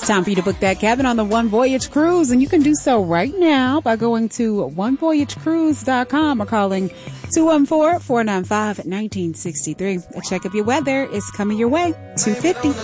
Time for you to book that cabin on the One Voyage Cruise, and you can do so right now by going to onevoyagecruise.com or calling 214-495-1963. A check of your weather is coming your way. $250.